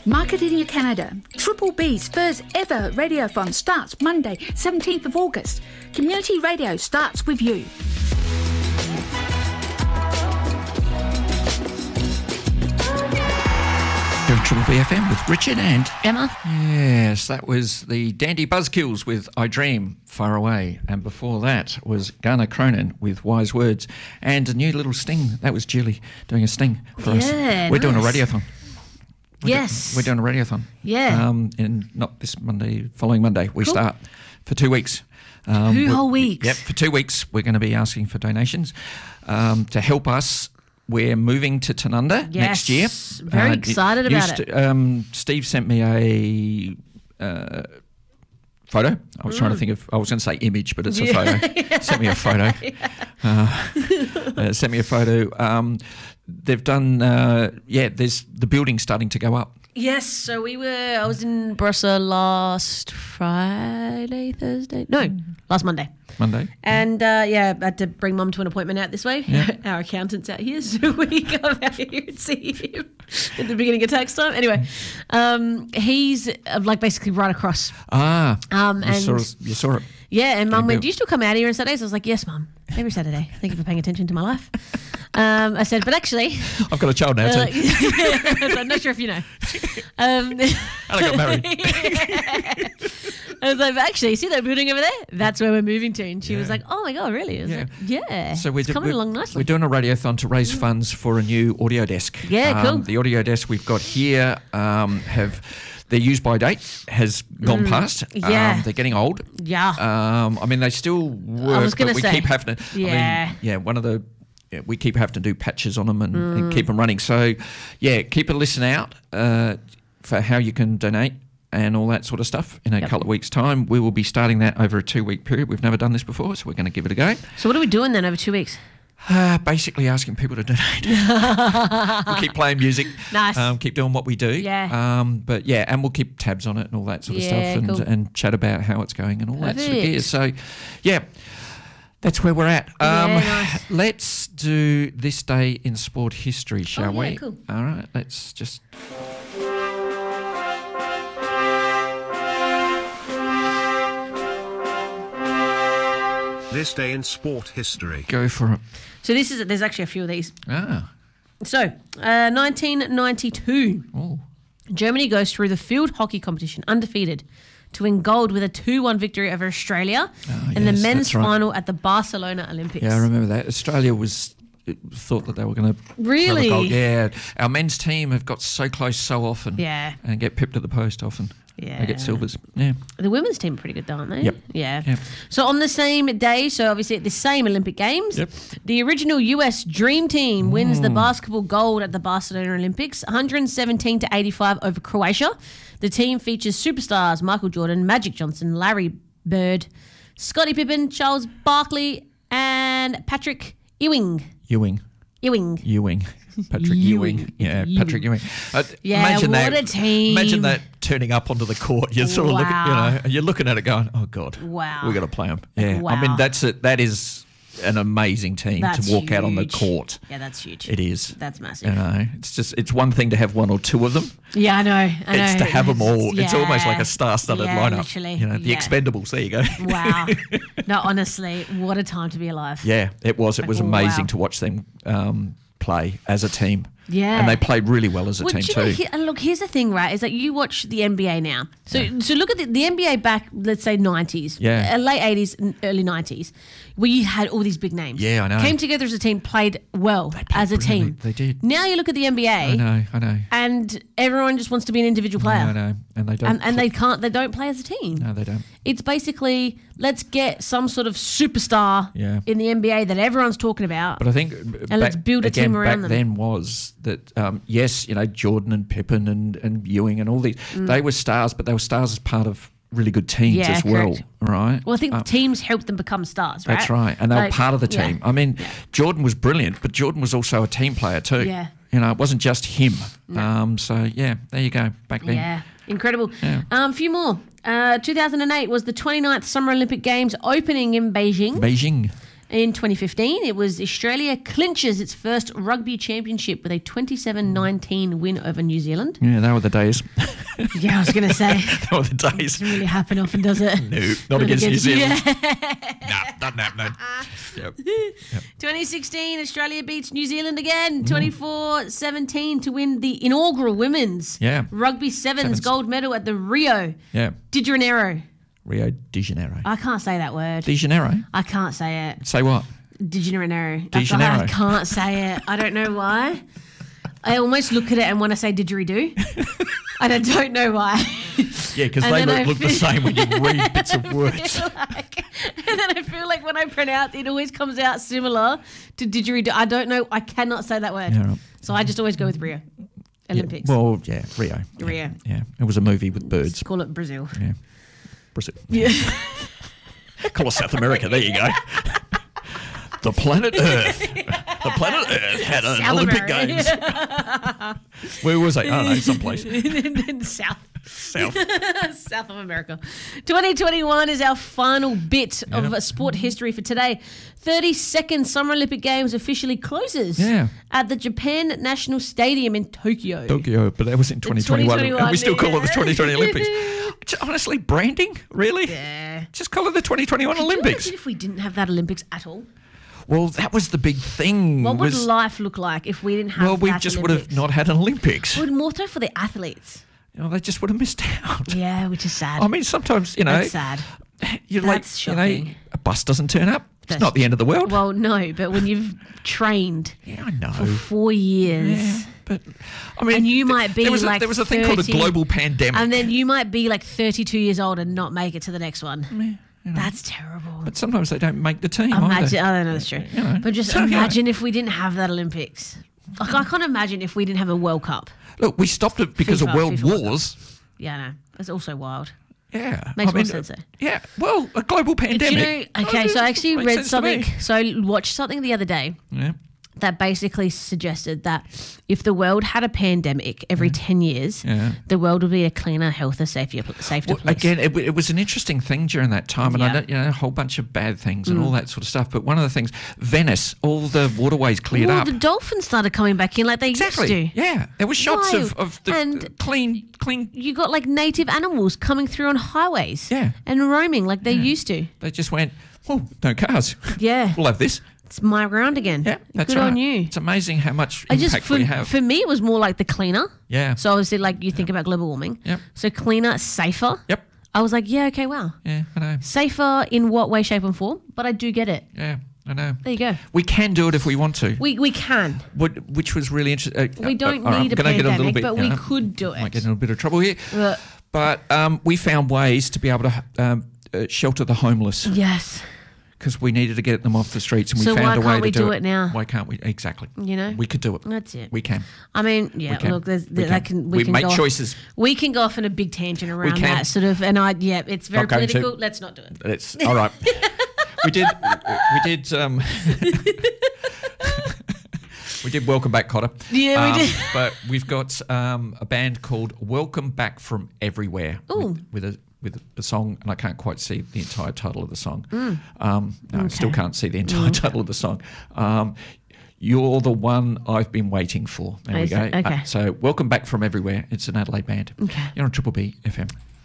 Marketing Canada, Triple B's first ever radiothon starts Monday, 17th of August. Community radio starts with you. Here at Triple B FM with Richard and Emma. Yes, that was the Dandy Buzzkills with I Dream Far Away. And before that was Garner Cronin with Wise Words. And a new little sting. That was Julie doing a sting for us. We're doing a radiothon. We're doing a radiothon. Yeah. And not this Monday, following Monday. We start for 2 weeks. 2 whole weeks. Yep, for 2 weeks we're going to be asking for donations to help us. We're moving to Tanunda next year. Very excited about it. Steve sent me a photo. I was trying to think of, I was going to say image, but it's a photo. Sent me a photo. Sent me a photo. They've done, there's the building starting to go up. Yes, so I was in Barossa last Monday. And, I had to bring Mum to an appointment out this way. Yeah. Our accountant's out here, so we come out here and see him at the beginning of tax time. Anyway, he's, basically right across. You saw it. Yeah, and Mum went, do you still come out here on Saturdays? I was like, yes, Mum, every Saturday. Thank you for paying attention to my life. I said, but actually... I've got a child now too. I'm not sure if you know. And I got married. I was like, but actually, see that building over there? That's where we're moving to. And she was like, oh my God, really? I was like, So it's coming along nicely. We're doing a radiothon to raise funds for a new audio desk. Yeah, cool. The audio desk we've got here their use-by date has gone past. Yeah. They're getting old. Yeah. They still work, but we keep having to... Yeah. We keep having to do patches on them and keep them running. So, keep a listen out for how you can donate and all that sort of stuff. In a couple of weeks' time, we will be starting that over a 2-week period. We've never done this before, so we're going to give it a go. So what are we doing then over 2 weeks? Basically asking people to donate. We keep playing music. Nice. Keep doing what we do. Yeah. And we'll keep tabs on it and all that sort of stuff and chat about how it's going and all that sort of gear. So, that's where we're at. Nice. Let's do This Day in Sport History, shall we? Yeah, cool. All right, let's just... This Day in Sport History. Go for it. So there's actually a few of these. So, 1992. Oh. Germany goes through the field hockey competition undefeated to win gold with a 2-1 victory over Australia in the men's final at the Barcelona Olympics. Yeah, I remember that. Australia thought that they were going to really gold. Yeah, our men's team have got so close so often. Yeah, and get pipped at the post often. Yeah, they get silvers. Yeah, the women's team are pretty good, aren't they? Yep. Yeah. So on the same day, so obviously at the same Olympic Games, the original US Dream Team wins the basketball gold at the Barcelona Olympics, 117-85 over Croatia. The team features superstars Michael Jordan, Magic Johnson, Larry Bird, Scottie Pippen, Charles Barkley, and Patrick Ewing. Patrick Ewing. Yeah, Patrick Ewing. Imagine what a team. Imagine that turning up onto the court. You're sort of looking, and you're looking at it going, oh, God. Wow. We've got to play them. Yeah. Wow. I mean, that is an amazing team to walk out on the court. Yeah, that's huge. It is. That's massive. It's one thing to have one or two of them. Yeah, I know. It's to have them all. It's almost like a star-studded lineup. Literally. The Expendables. There you go. Wow. No, honestly, what a time to be alive. Yeah, it was. It was amazing to watch them play as a team. Yeah. And they played really well as a team too. Look, here's the thing, right, is that you watch the NBA now. So look at the NBA back, let's say 90s, late 80s and early 90s, where you had all these big names. Yeah, I know. Came together as a team, played well as a team. They did. Now you look at the NBA. I know. And everyone just wants to be an individual player. I know. And they don't. And they don't play as a team. No, they don't. It's basically, let's get some sort of superstar in the NBA that everyone's talking about. But I think let's build a team around them. Back then was that, yes, Jordan and Pippen and Ewing and all these, they were stars, but they were stars as part of really good teams as well, correct. right? Well, I think teams helped them become stars, right? That's right, and they were part of the team. Yeah. I mean, Jordan was brilliant, but Jordan was also a team player too. Yeah. It wasn't just him. No. So, there you go, back then. Yeah, incredible. Yeah. A few more. 2008 was the 29th Summer Olympic Games opening in Beijing. In 2015, it was Australia clinches its first rugby championship with a 27-19 win over New Zealand. Yeah, they were the days. Yeah, I was going to say. They were the days. Doesn't really happen often, does it? No, not against New Zealand. Yeah. Doesn't happen. Yep. 2016, Australia beats New Zealand again, 24-17 to win the inaugural women's rugby sevens gold medal at the Rio de Janeiro. Rio de Janeiro. I can't say that word. De Janeiro? I can't say it. Say what? De Janeiro. De Janeiro. I can't say it. I don't know why. I almost look at it and want to say didgeridoo. And I don't know why. Yeah, because they look the same when you read bits of words. And then I feel like when I pronounce it, always comes out similar to didgeridoo. I don't know. I cannot say that word. Yeah, right. So I just always go with Rio Olympics. Yeah, well, yeah, Rio. Rio. Yeah, it was a movie with birds. Let's call it Brazil. Yeah. Brazil. Yeah. Call it South America. There you go. The planet Earth. The planet Earth had an South Olympic America. Games. Where was it? I don't know, someplace. South. South. South of America. 2021 is our final bit of sport history for today. 32nd Summer Olympic Games officially closes at the Japan National Stadium in Tokyo. But that was in 2021. And we still call it the 2020 Olympics. Honestly, branding? Really? Yeah. Just call it the 2021 Olympics. Imagine if we didn't have that Olympics at all? Well, that was the big thing. What would life look like if we didn't have Well, we just would have not had an Olympics. Well, more so for the athletes. They just would have missed out. Yeah, which is sad. I mean, sometimes, That's sad. You're That's shocking. a bus doesn't turn up. It's not the end of the world. Well, no, but when you've trained I know. for 4 years. Yeah, but I mean, and you might be there was a thing called a global pandemic. And then you might be like 32 years old and not make it to the next one. That's terrible. But sometimes they don't make the team. Imagine, I don't know, that's true. But just imagine if we didn't have that Olympics. Like, I can't imagine if we didn't have a World Cup. Look, we stopped it because of world wars. Yeah, I know. It's also wild. Yeah. Makes more sense, though. Yeah. Well, a global pandemic. So I actually read something. So I watched something the other day. Yeah. That basically suggested that if the world had a pandemic every 10 years, the world would be a cleaner, healthier, safer place. Again, it was an interesting thing during that time, and I know, a whole bunch of bad things and all that sort of stuff. But one of the things, Venice, all the waterways cleared up. The dolphins started coming back in like they used to. Yeah, there were shots of the clean. You got like native animals coming through on highways. Yeah. And roaming like they used to. They just went, oh, no cars. Yeah. We'll have this. It's my ground again. Yeah, that's Good right. on you. It's amazing how much impact we have. For me, it was more like the cleaner. Yeah. So obviously, like you think about global warming. Yep. So cleaner, safer. Yep. I was like, yeah, okay, wow. Yeah, I know. Safer in what way, shape, and form? But I do get it. Yeah, I know. There you go. We can do it if we want to. We can. Which was really interesting. We don't need a pandemic, but we could do it. Might get in a bit of trouble here. But we found ways to be able to shelter the homeless. Yes. Because we needed to get them off the streets, and we found a way to do it. So why can't we do it now? Why can't we? Exactly. We could do it. That's it. We can. I mean, yeah. Look, we can make choices. We can go off on a big tangent around that sort of, and it's very political. Let's not do it. It's all right. We did. We did Welcome Back, Cotter. Yeah, we did. But we've got a band called Welcome Back from Everywhere with a song, and I can't quite see the entire title of the song. I still can't see the entire title of the song. You're the one I've been waiting for. There we go. Okay. So Welcome Back from Everywhere. It's an Adelaide band. Okay. You're on Triple B FM.